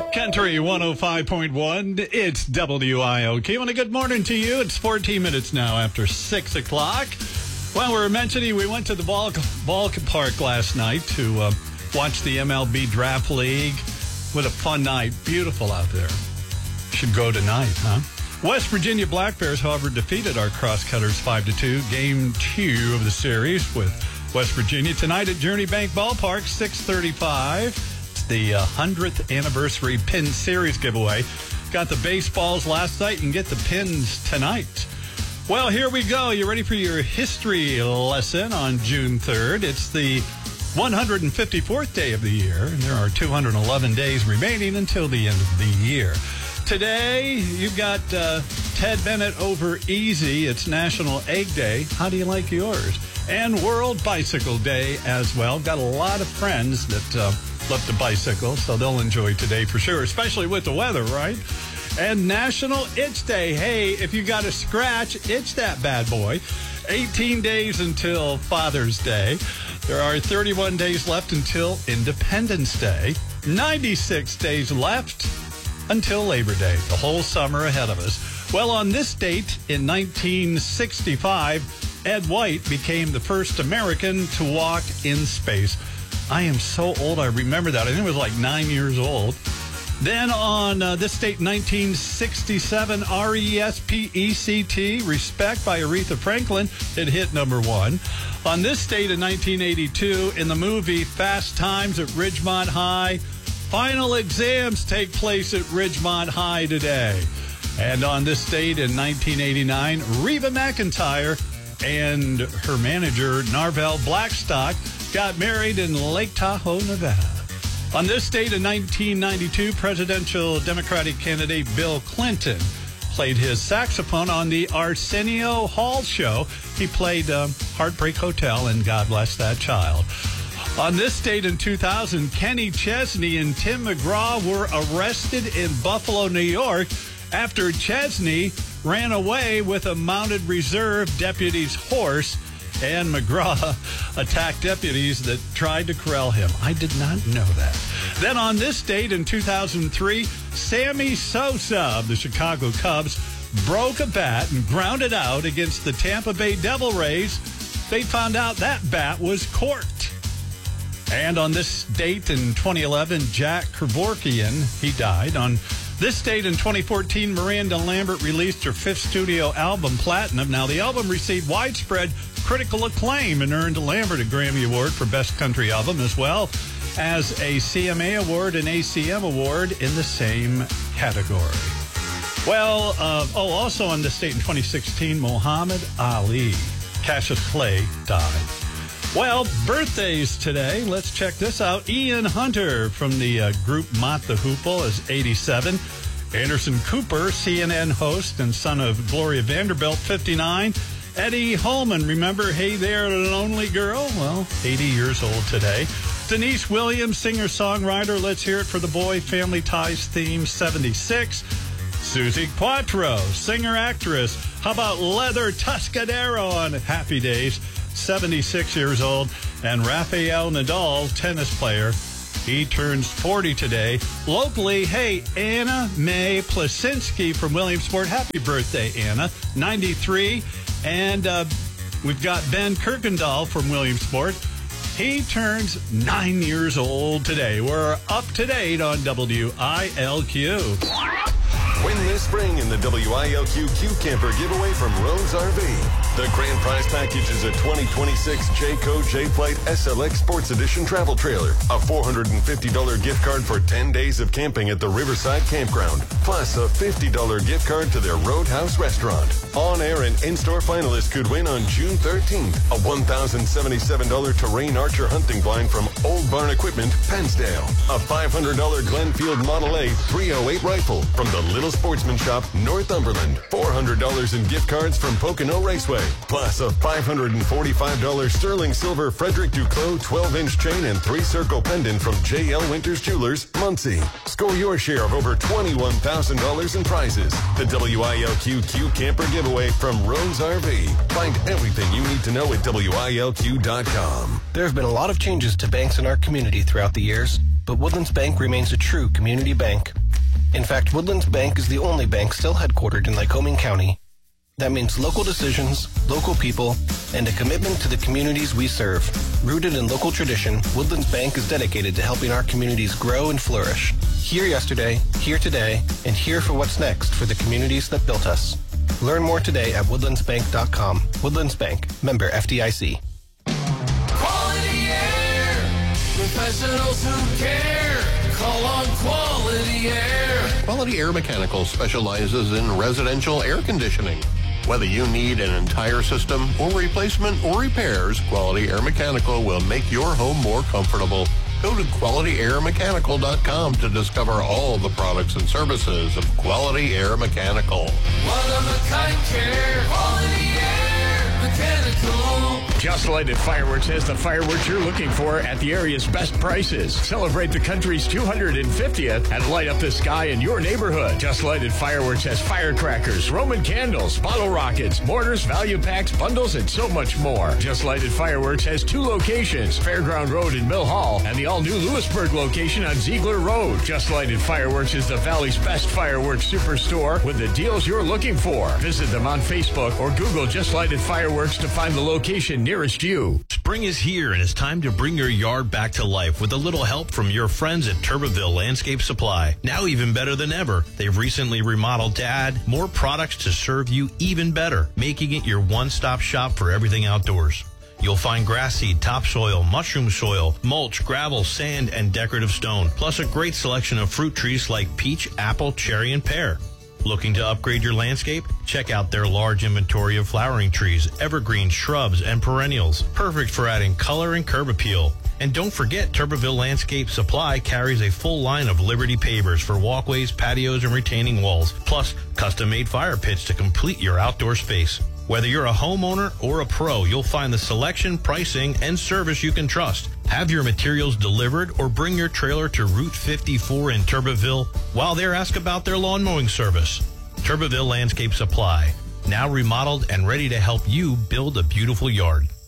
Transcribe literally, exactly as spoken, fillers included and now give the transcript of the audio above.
Country one oh five point one, it's W I L Q, and a good morning to you. It's fourteen minutes now after six o'clock. Well, we were mentioning we went to the ball, ballpark last night to uh, watch the M L B Draft League. What a fun night. Beautiful out there. Should go tonight, huh? West Virginia Black Bears, however, defeated our Crosscutters five to two. Game two of the series with West Virginia tonight at Journey Bank Ballpark, six thirty-five. The uh, hundredth anniversary pin series giveaway. Got the baseballs last night and get the pins tonight. Well, here we go. You ready for your history lesson on June third? It's the one hundred fifty-fourth day of the year, and there are two hundred eleven days remaining until the end of the year. Today, you've got uh, Ted Bennett over easy. It's National Egg Day. How do you like yours? And World Bicycle Day as well. Got a lot of friends that uh, love to bicycle, so they'll enjoy today for sure, especially with the weather, right? And National Itch Day. Hey, if you got a scratch, itch that bad boy. eighteen days until Father's Day. There are thirty-one days left until Independence Day. ninety-six days left until Labor Day. The whole summer ahead of us. Well, on this date in nineteen sixty-five, Ed White became the first American to walk in space. I am so old, I remember that. I think I was like nine years old. Then on uh, this date, nineteen sixty-seven, R E S P E C T, Respect by Aretha Franklin, it hit number one. On this date in nineteen eighty-two, in the movie Fast Times at Ridgemont High, final exams take place at Ridgemont High today. And on this date in nineteen eighty-nine, Reba McEntire and her manager, Narvel Blackstock, got married in Lake Tahoe, Nevada. On this date in nineteen ninety-two, presidential Democratic candidate Bill Clinton played his saxophone on the Arsenio Hall show. He played um, Heartbreak Hotel and God Bless That Child. On this date in two thousand, Kenny Chesney and Tim McGraw were arrested in Buffalo, New York after Chesney ran away with a mounted reserve deputy's horse, and McGraw attacked deputies that tried to corral him. I did not know that. Then on this date in two thousand three, Sammy Sosa of the Chicago Cubs broke a bat and grounded out against the Tampa Bay Devil Rays. They found out that bat was corked. And on this date in twenty eleven, Jack Kevorkian, he died. On this date in twenty fourteen, Miranda Lambert released her fifth studio album, Platinum. Now, the album received widespread critical acclaim and earned Lambert a Grammy Award for Best Country Album, as well as a C M A Award and A C M Award in the same category. Well, uh, oh, also on this date in twenty sixteen, Muhammad Ali, Cassius Clay, died. Well, birthdays today. Let's check this out. Ian Hunter from the uh, group Mott the Hoople is eighty-seven. Anderson Cooper, C N N host and son of Gloria Vanderbilt, fifty-nine. Eddie Holman, remember Hey There, Lonely Girl? Well, eighty years old today. Denise Williams, singer-songwriter. Let's hear it for the Boy Family Ties theme, seventy-six. Susie Quattro, singer-actress. How about Leather Tuscadero on Happy Days? seventy-six years old. And Rafael Nadal, tennis player, he turns forty today. Locally, hey, Anna Mae Plasinski from Williamsport. Happy birthday, Anna. ninety-three. And uh, we've got Ben Kirkendall from Williamsport. He turns nine years old today. We're up to date on W I L Q. Win this spring in the W I L Q Q Camper giveaway from Rose R V. The grand prize package is a twenty twenty-six Jayco J-Flight S L X Sports Edition travel trailer, a four hundred fifty dollars gift card for ten days of camping at the Riverside Campground, plus a fifty dollars gift card to their Roadhouse restaurant. On-air and in-store finalists could win on June thirteenth a one thousand seventy-seven dollars Terrain Archer hunting blind from Old Barn Equipment, Pennsdale, a five hundred dollars Glenfield Model A three oh eight rifle from the Little Sportsman Shop, Northumberland, four hundred dollars in gift cards from Pocono Raceway, plus a five hundred forty-five dollars sterling silver Frederick Duclos twelve-inch chain and three-circle pendant from J L Winters Jewelers, Muncie. Score your share of over twenty-one thousand dollars in prizes. The W I L Q Q Camper giveaway from Rose R V. Find everything you need to know at W I L Q dot com. There have been a lot of changes to banks in our community throughout the years, but Woodlands Bank remains a true community bank. In fact, Woodlands Bank is the only bank still headquartered in Lycoming County. That means local decisions, local people, and a commitment to the communities we serve. Rooted in local tradition, Woodlands Bank is dedicated to helping our communities grow and flourish. Here yesterday, here today, and here for what's next for the communities that built us. Learn more today at woodlands bank dot com. Woodlands Bank, member F D I C. Quality Air, professionals who care. Call on Quality Air. Quality Air Mechanical specializes in residential air conditioning. Whether you need an entire system or replacement or repairs, Quality Air Mechanical will make your home more comfortable. Go to quality air mechanical dot com to discover all the products and services of Quality Air Mechanical. One of a kind care. Quality Air Mechanical. Just Lighted Fireworks has the fireworks you're looking for at the area's best prices. Celebrate the country's two hundred fiftieth and light up the sky in your neighborhood. Just Lighted Fireworks has firecrackers, Roman candles, bottle rockets, mortars, value packs, bundles, and so much more. Just Lighted Fireworks has two locations, Fairground Road in Mill Hall and the all-new Lewisburg location on Ziegler Road. Just Lighted Fireworks is the Valley's best fireworks superstore with the deals you're looking for. Visit them on Facebook or Google Just Lighted Fireworks to find the location nearest you. Spring is here and it's time to bring your yard back to life with a little help from your friends at Turbeville Landscape Supply. Now even better than ever, they've recently remodeled to add more products to serve you even better, making it your one-stop shop for everything outdoors. You'll find grass seed, topsoil, mushroom soil, mulch, gravel, sand, and decorative stone, plus a great selection of fruit trees like peach, apple, cherry, and pear. Looking to upgrade your landscape? Check out their large inventory of flowering trees, evergreen shrubs, and perennials, perfect for adding color and curb appeal. And don't forget, Turbeville Landscape Supply carries a full line of Liberty pavers for walkways, patios, and retaining walls, plus custom-made fire pits to complete your outdoor space. Whether you're a homeowner or a pro, you'll find the selection, pricing, and service you can trust. Have your materials delivered or bring your trailer to Route fifty-four in Turbeville. While there, ask about their lawn mowing service. Turbeville Landscape Supply, now remodeled and ready to help you build a beautiful yard.